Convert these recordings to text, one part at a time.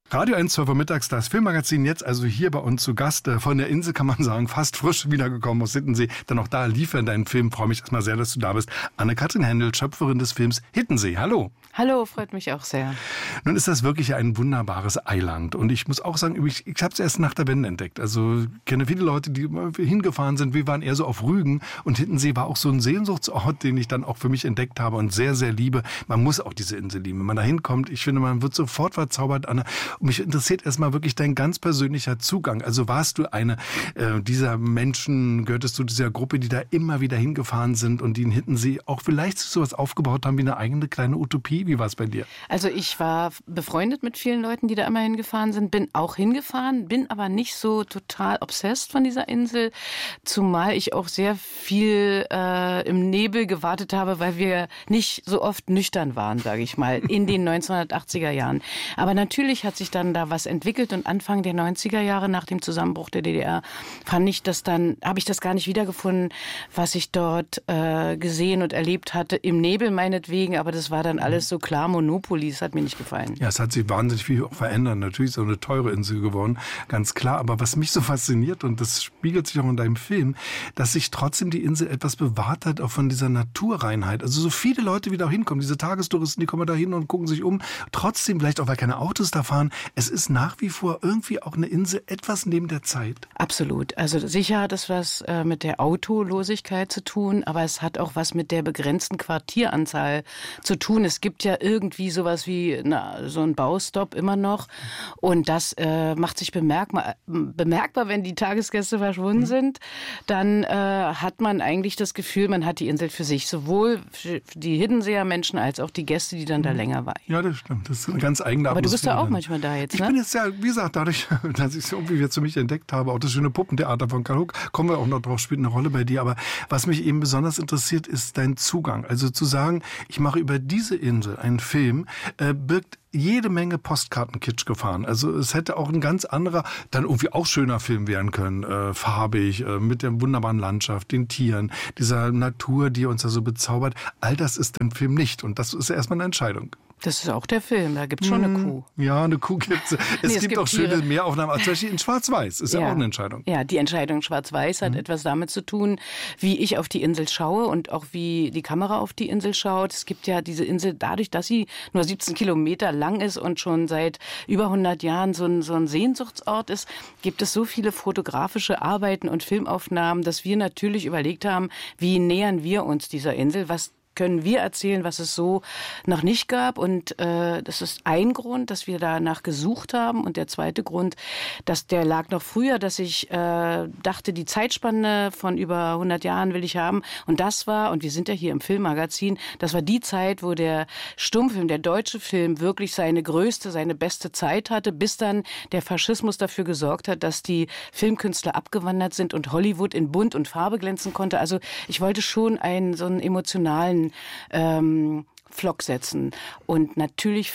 Radio 1 12 Uhr mittags, das Filmmagazin jetzt also hier bei uns zu Gast. Von der Insel kann man sagen, fast frisch wiedergekommen aus Hiddensee. Dann auch da lief er in deinen Film. Freue mich erstmal sehr, dass du da bist. Anne-Kathrin Händel, Schöpferin des Films Hiddensee. Hallo. Hallo, freut mich auch sehr. Nun ist das wirklich ein wunderbares Eiland. Und ich muss auch sagen, ich habe es erst nach der Wende entdeckt. Also ich kenne viele Leute, die hingefahren sind. Wir waren eher so auf Rügen. Und Hiddensee war auch so ein Sehnsuchtsort, den ich dann auch für mich entdeckt habe und sehr, sehr liebe. Man muss auch diese Insel lieben. Wenn man da hinkommt, ich finde, man wird sofort verzaubert, Anne. Und mich interessiert erstmal wirklich dein ganz persönlicher Zugang. Also warst du eine dieser Menschen, gehörtest du dieser Gruppe, die da immer wieder hingefahren sind und die in Hiddensee auch vielleicht sowas aufgebaut haben wie eine eigene kleine Utopie? Wie war es bei dir? Also ich war befreundet mit vielen Leuten, die da immer hingefahren sind, bin auch hingefahren, bin aber nicht so total obsessed von dieser Insel, zumal ich auch sehr viel im Nebel gewartet habe, weil wir nicht so oft nüchtern waren, sage ich mal, in den 1980er Jahren. Aber natürlich hat sich dann da was entwickelt und Anfang der 90er Jahre nach dem Zusammenbruch der DDR habe ich das gar nicht wiedergefunden, was ich dort gesehen und erlebt hatte, im Nebel meinetwegen, aber das war dann alles so klar Monopoly, das hat mir nicht gefallen. Ja, es hat sich wahnsinnig viel auch verändert, natürlich ist es auch eine teure Insel geworden, ganz klar, aber was mich so fasziniert und das spiegelt sich auch in deinem Film, dass sich trotzdem die Insel etwas bewahrt hat, auch von dieser Naturreinheit, also so viele Leute, die da hinkommen, diese Tagestouristen, die kommen da hin und gucken sich um, trotzdem vielleicht auch, weil keine Autos da fahren, es ist nach wie vor irgendwie auch eine Insel etwas neben der Zeit. Absolut. Also sicher hat es was mit der Autolosigkeit zu tun, aber es hat auch was mit der begrenzten Quartieranzahl zu tun. Es gibt ja irgendwie sowas wie so ein Baustopp immer noch und das macht sich bemerkbar, wenn die Tagesgäste verschwunden sind. Dann hat man eigentlich das Gefühl, man hat die Insel für sich. Sowohl für die Hiddenseer Menschen als auch die Gäste, die dann da länger waren. Ja, das stimmt. Das ist eine ganz eigene Atmosphäre. Aber du bist ja auch manchmal da jetzt, ne? Ich bin jetzt ja, wie gesagt, dadurch, dass ich es irgendwie jetzt für mich entdeckt habe, auch das schöne Puppentheater von Karl Huck, kommen wir auch noch drauf, spielt eine Rolle bei dir. Aber was mich eben besonders interessiert, ist dein Zugang. Also zu sagen, ich mache über diese Insel einen Film, birgt jede Menge Postkartenkitsch gefahren. Also es hätte auch ein ganz anderer, dann irgendwie auch schöner Film werden können, farbig, mit der wunderbaren Landschaft, den Tieren, dieser Natur, die uns da so bezaubert. All das ist im Film nicht und das ist erstmal eine Entscheidung. Das ist auch der Film, da gibt es schon eine Kuh. Ja, eine Kuh gibt es. Es gibt auch schöne Mehraufnahmen, zum Beispiel in Schwarz-Weiß, ist ja auch eine Entscheidung. Ja, die Entscheidung Schwarz-Weiß hat etwas damit zu tun, wie ich auf die Insel schaue und auch wie die Kamera auf die Insel schaut. Es gibt ja diese Insel, dadurch, dass sie nur 17 Kilometer lang ist und schon seit über 100 Jahren so ein Sehnsuchtsort ist, gibt es so viele fotografische Arbeiten und Filmaufnahmen, dass wir natürlich überlegt haben, wie nähern wir uns dieser Insel, was können wir erzählen, was es so noch nicht gab. Und das ist ein Grund, dass wir danach gesucht haben. Und der zweite Grund, der lag noch früher, dass ich dachte, die Zeitspanne von über 100 Jahren will ich haben. Und das war, und wir sind ja hier im Filmmagazin, das war die Zeit, wo der Stummfilm, der deutsche Film, wirklich seine beste Zeit hatte, bis dann der Faschismus dafür gesorgt hat, dass die Filmkünstler abgewandert sind und Hollywood in Bunt und Farbe glänzen konnte. Also ich wollte schon so einen emotionalen Flock setzen. Und natürlich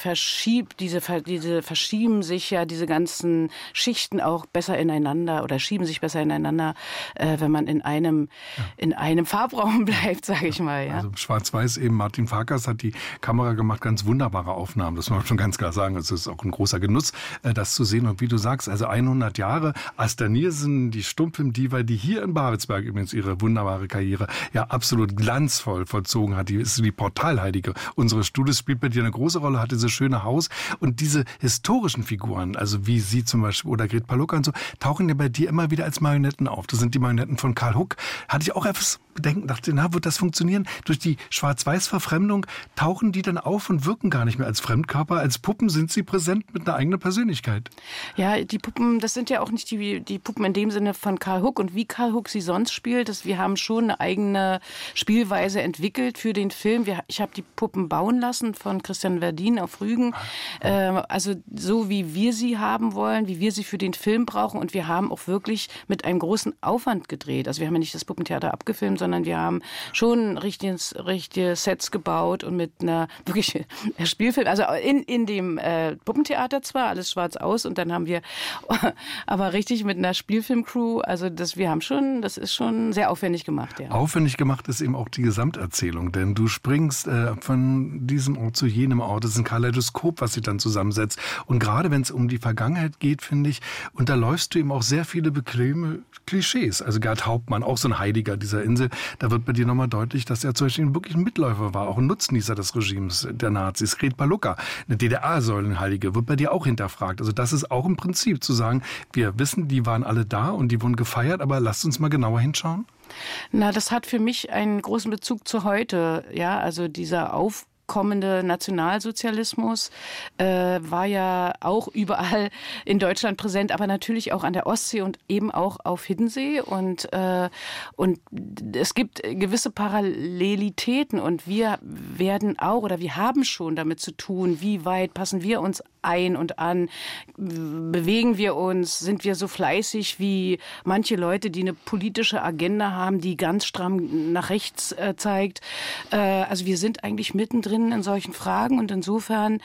verschieben sich ja diese ganzen Schichten auch besser ineinander oder schieben sich besser ineinander, wenn man in einem Farbraum bleibt, sage ich mal. Ja. Also Schwarz-Weiß eben, Martin Farkas hat die Kamera gemacht, ganz wunderbare Aufnahmen, das muss man schon ganz klar sagen. Es ist auch ein großer Genuss, das zu sehen. Und wie du sagst, also 100 Jahre, Asta Nielsen, die Stummfilm-Diva, die hier in Babelsberg übrigens ihre wunderbare Karriere ja absolut glanzvoll vollzogen hat. Die ist die Portalheilige unseres Studios, spielt bei dir eine große Rolle, hat dieses schöne Haus und diese historischen Figuren, also wie sie zum Beispiel oder Gret Palucka und so, tauchen ja bei dir immer wieder als Marionetten auf. Das sind die Marionetten von Karl Huck. Hatte ich auch etwas Bedenken, dachte, wird das funktionieren? Durch die Schwarz-Weiß-Verfremdung tauchen die dann auf und wirken gar nicht mehr als Fremdkörper. Als Puppen sind sie präsent mit einer eigenen Persönlichkeit. Ja, die Puppen, das sind ja auch nicht die Puppen in dem Sinne von Karl Huck und wie Karl Huck sie sonst spielt. Wir haben schon eine eigene Spielweise entwickelt für den Film. Ich habe die Puppen bauen lassen von Christian Verdin auf Rügen. Also so wie wir sie haben wollen, wie wir sie für den Film brauchen. Und wir haben auch wirklich mit einem großen Aufwand gedreht. Also wir haben ja nicht das Puppentheater abgefilmt, sondern wir haben schon richtige Sets gebaut und mit einer wirklich Spielfilm, also in dem Puppentheater zwar, alles schwarz aus und dann haben wir aber richtig mit einer Spielfilmcrew, also das ist schon sehr aufwendig gemacht. Ja. Aufwendig gemacht ist eben auch die Gesamterzählung, denn du springst von diesem Ort zu jenem Ort, das ist ein Kaleidoskop, was sich dann zusammensetzt und gerade wenn es um die Vergangenheit geht, finde ich, unterläufst du eben auch sehr viele bequeme Klischees. Also Gerd Hauptmann, auch so ein Heiliger dieser Insel, da wird bei dir nochmal deutlich, dass er zum Beispiel wirklich ein Mitläufer war, auch ein Nutznießer des Regimes der Nazis. Gret Baluka, eine DDR-Säulenheilige, wird bei dir auch hinterfragt. Also das ist auch im Prinzip zu sagen, wir wissen, die waren alle da und die wurden gefeiert, aber lasst uns mal genauer hinschauen. Na, das hat für mich einen großen Bezug zu heute. Ja, also dieser aufkommende Nationalsozialismus war ja auch überall in Deutschland präsent, aber natürlich auch an der Ostsee und eben auch auf Hiddensee. Und es gibt gewisse Parallelitäten und wir werden auch oder wir haben schon damit zu tun, wie weit passen wir uns ein und an, bewegen wir uns, sind wir so fleißig wie manche Leute, die eine politische Agenda haben, die ganz stramm nach rechts zeigt. Also wir sind eigentlich mittendrin in solchen Fragen und insofern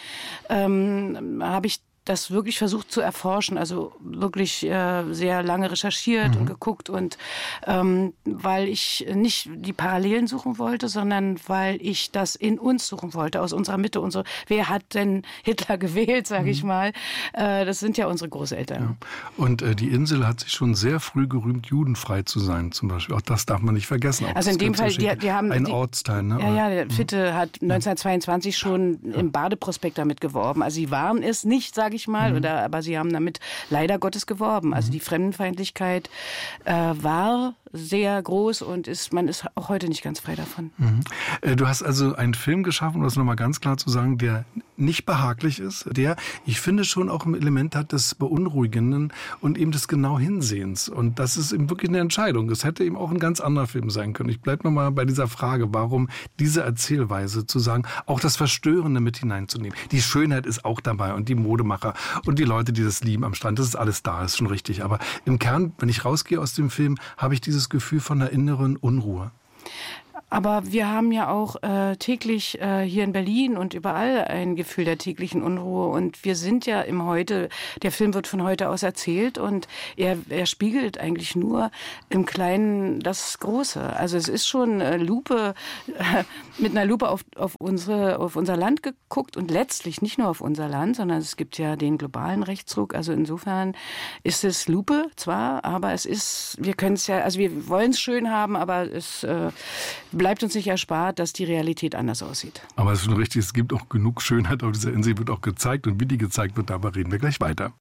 habe ich das wirklich versucht zu erforschen, also wirklich sehr lange recherchiert und geguckt und weil ich nicht die Parallelen suchen wollte, sondern weil ich das in uns suchen wollte, aus unserer Mitte. Wer hat denn Hitler gewählt, sage ich mal? Das sind ja unsere Großeltern. Ja. Und die Insel hat sich schon sehr früh gerühmt, judenfrei zu sein zum Beispiel. Auch das darf man nicht vergessen. Auch also in dem Fall, die haben... Ein Ortsteil, ne? Ja, der Fitte hat 1922 schon im Badeprospekt damit geworben. Also sie waren es nicht, sage ich mal, aber sie haben damit leider Gottes geworben. Also die Fremdenfeindlichkeit war sehr groß und man ist auch heute nicht ganz frei davon. Du hast also einen Film geschaffen, um das nochmal ganz klar zu sagen, der nicht behaglich ist, der, ich finde, schon auch ein Element hat des Beunruhigenden und eben des genau Hinsehens. Und das ist eben wirklich eine Entscheidung. Es hätte eben auch ein ganz anderer Film sein können. Ich bleibe nochmal bei dieser Frage, warum diese Erzählweise zu sagen, auch das Verstörende mit hineinzunehmen. Die Schönheit ist auch dabei und die Modemacher und die Leute, die das lieben am Strand, das ist alles da, ist schon richtig. Aber im Kern, wenn ich rausgehe aus dem Film, habe ich dieses Gefühl von einer inneren Unruhe. Aber wir haben ja auch täglich hier in Berlin und überall ein Gefühl der täglichen Unruhe. Und wir sind ja im Heute, der Film wird von heute aus erzählt und er spiegelt eigentlich nur im Kleinen das Große. Also es ist schon mit einer Lupe auf unser Land geguckt und letztlich nicht nur auf unser Land, sondern es gibt ja den globalen Rechtsruck. Also insofern ist es Lupe zwar, aber wir können es ja, also wir wollen es schön haben, aber es bleibt uns nicht erspart, dass die Realität anders aussieht. Aber es ist schon richtig, es gibt auch genug Schönheit auf dieser Insel, wird auch gezeigt und wie die gezeigt wird, darüber reden wir gleich weiter.